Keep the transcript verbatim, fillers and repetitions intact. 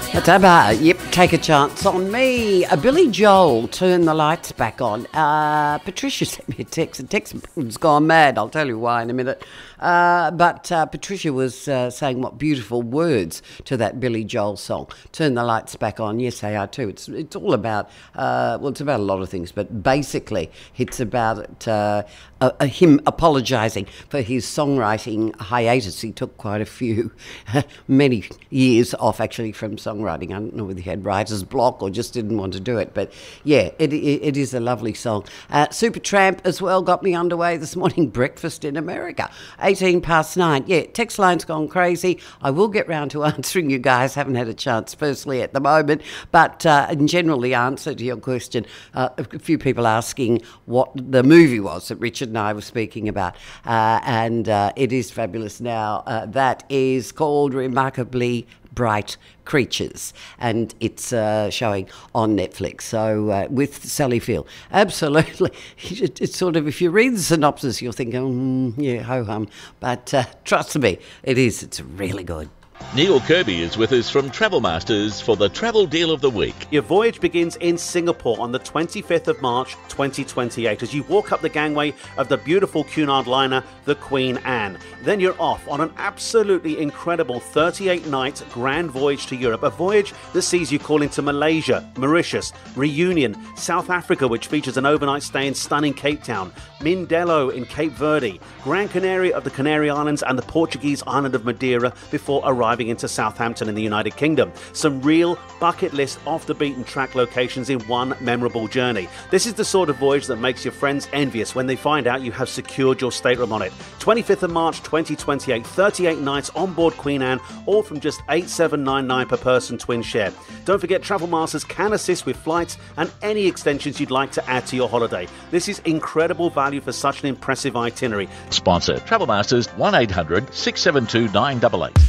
It's ABBA, yep, Take a Chance on Me. Uh, Billy Joel, Turn the Lights Back On. Uh, Patricia sent me a text. The text has gone mad. I'll tell you why in a minute. Uh, but uh, Patricia was uh, saying what beautiful words to that Billy Joel song. Turn the Lights Back On. Yes, they are too. It's it's all about, uh, well, it's about a lot of things, but basically it's about uh, uh, uh, him apologising for his songwriting hiatus. He took quite a few, many years off actually from songwriting. I don't know whether he had writer's block or just didn't want to do it. But yeah, it, it, it is a lovely song. Uh, Supertramp as well got me underway this morning. Breakfast in America. eighteen past nine. Yeah, text line's gone crazy. I will get round to answering you guys. Haven't had a chance personally at the moment. But uh, in general, the answer to your question, uh, a few people asking what the movie was that Richard and I were speaking about. Uh, and uh, it is fabulous now. Uh, that is called Remarkably Bright Creatures, and it's uh, showing on Netflix. So uh, with Sally Field, absolutely. It, it's sort of, if you read the synopsis, you'll think, oh, mm, yeah, ho hum. But uh, trust me, it is. It's really good. Neil Kirby is with us from Travel Masters for the Travel Deal of the Week. Your voyage begins in Singapore on the twenty-fifth of March twenty twenty-eight as you walk up the gangway of the beautiful Cunard liner, the Queen Anne. Then you're off on an absolutely incredible thirty-eight night grand voyage to Europe, a voyage that sees you call into Malaysia, Mauritius, Reunion, South Africa, which features an overnight stay in stunning Cape Town, Mindelo in Cape Verde, Gran Canaria of the Canary Islands and the Portuguese island of Madeira before arriving into Southampton in the United Kingdom. Some real bucket list off the beaten track locations in one memorable journey. This is the sort of voyage that makes your friends envious when they find out you have secured your stateroom on it. twenty-fifth of March twenty twenty-eight, thirty-eight nights on board Queen Anne, all from just eight thousand seven hundred ninety-nine dollars per person twin share. Don't forget, Travel Masters can assist with flights and any extensions you'd like to add to your holiday. This is incredible value for such an impressive itinerary. Sponsor Travel Masters, one eight hundred six seven two nine eight eight.